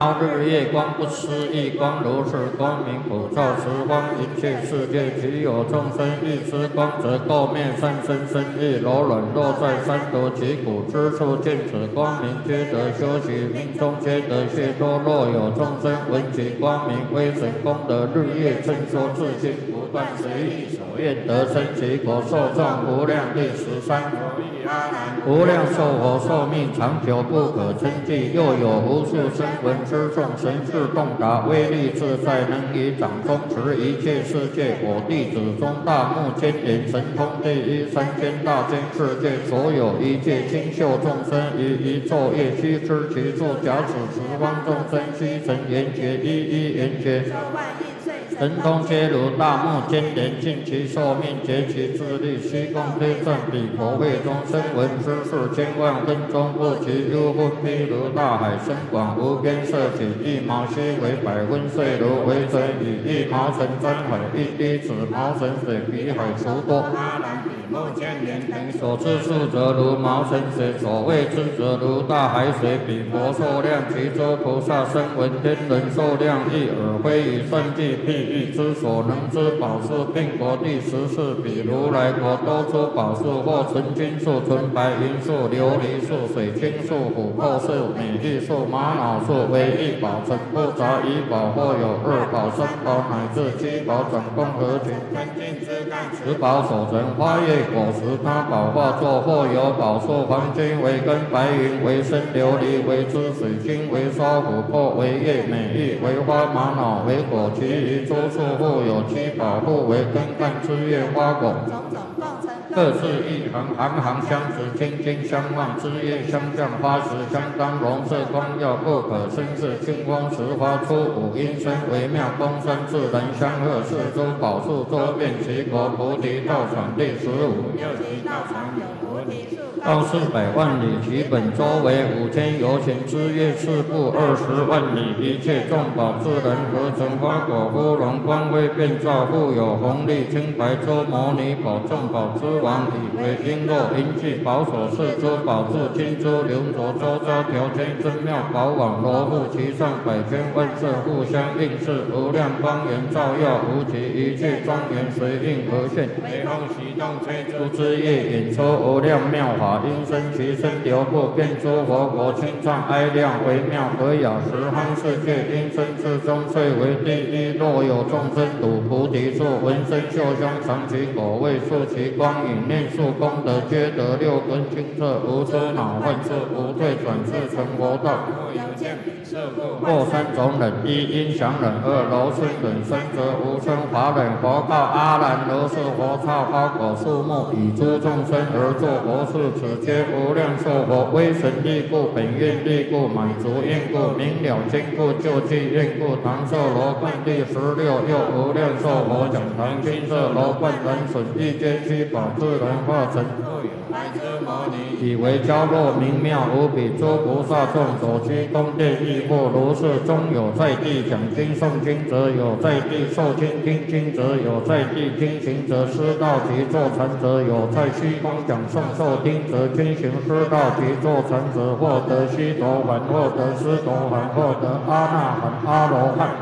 日月光不思议光，如是光明普照十方一切世界，其有众生欲知光，则垢灭三身身意柔软，落在三毒其骨之处，见此光明，皆得修习，命中皆得解脱。若有众生闻其光明威神功德，日夜称说自信，不断随意所愿得生其国，寿壮无量。第13。无量寿佛寿命长久不可称计，又有无数声闻之众，神智洞达，威力自在，能以掌中持一切世界。我弟子中大目犍连神通第一，三千大千世界所有一切清秀众生，于一昼夜悉知其处。假此十方众生悉成圆觉，一一圆觉。神通皆如大目犍连，尽其寿命，竭其智力，虚空推算彼佛会中声闻之数千万分钟不其幽分，譬如大海深广无边，色起一毛悉为百分碎，如为水以一毛成专海，一滴子毛成水，比海除多。目犍连等所知数则如毛成水，所谓之则如大海水。彼佛寿量，其诸菩萨声闻天人寿量，亦尔非以算计。譬喻之所能知宝树，并国第14。彼如来国多出宝树，或纯金树、纯白银树、琉璃树、水晶树、琥珀树、美玉树、玛瑙树，为一宝成不杂一宝，或有2宝、3宝乃至7宝，转共合群，分尽枝干，10宝所成花叶果实，他宝化作，或有宝树，黄金为根，白云为身，琉璃为枝，水晶为梢，琥珀为叶，美玉为花，玛瑙为果，其余诸树互有7宝，互为根干枝叶花果，各自一行，行行相持，金金相望，枝叶相向，花实相当，容色光耀，不可生视。清风持花出五音声，微妙公声，自然相和。四诸宝树周遍其国，菩提道场第15。又其道场有菩提树，道400万里，其本周为5000由旬，枝叶4部20万里。一切众宝自然合成，花果乌龙，光辉遍照，复有红绿青白周摩尼宝，众宝之王，以为璎珞银器宝所饰，诸宝柱金珠流浊，周遭条圈真妙宝网，罗布其上百千万色，互相映饰，无量光源照耀无极，一切庄严随应而现。微风习动吹出枝叶，引出无量妙法，音声其声流布，遍诸佛国，清唱哀亮，微妙和雅，十方世界音声之中最为第一。若有众生睹菩提树，闻声嗅香，尝其果味，触其光影，念数功德，皆得6根清澈，无出恼患处，无退转世，成佛道。或3种忍：一音响忍，二柔顺忍，三则无声法忍。佛告阿难：如是佛刹花果树木，以诸众生而作佛事，此皆无量寿佛威神力故，本愿力故，满足愿故，明了坚固，救济愿故。唐寿罗冠第16。又无量寿佛讲堂，金色罗冠人损，一皆7宝自然化成。来之摩尼，以为娇弱明妙无比，诸菩萨众所居宫殿亦复如是。中有在地讲经诵经者，有在地受经听经者，有在地听行者，师道及坐禅者，有在虚空讲诵受听者，均行师道及坐禅者，获得须陀洹，获得斯陀含，获得阿那含、阿罗汉。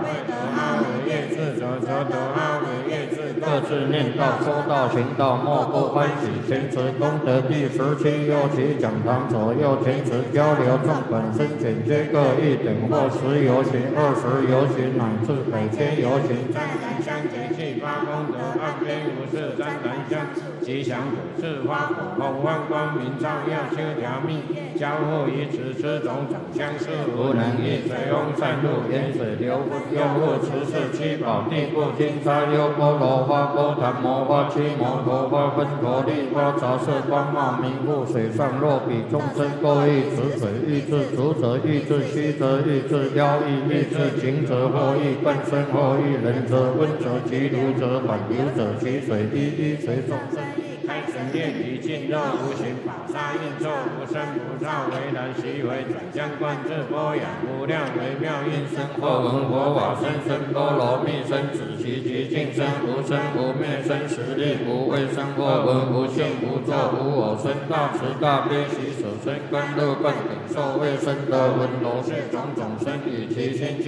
各自念道，说道行道，莫不欢喜。前持功德第17。右其讲堂左右前持交流，众本身简皆各一等，或10由旬、20由旬，乃至100千由旬。湛然相结气发功德，岸边无事湛然相吉祥果，是花果红万光明照耀，修条密交互于此，此种长相似，无能易。水翁散入，沿水流不用户，持是7宝地部金沙优波罗花、波檀摩花、七摩陀花、分陀利花，杂色光茂明覆。水上若比众生各欲此水，欲至足者欲至虚则欲至腰欲欲至情者，或欲观身，或欲人者温者其如者反流者其水，一一随众生。开神业体尽肉无形，宝沙应作无生菩萨为然，悉为转相观自波养无量微妙应身，或闻佛法身身波罗蜜身，子其极尽身无生无灭身实力无畏身，或闻无性无作无我身，大慈大悲喜舍身甘乐灌顶受卫生的闻罗是种种身与其心。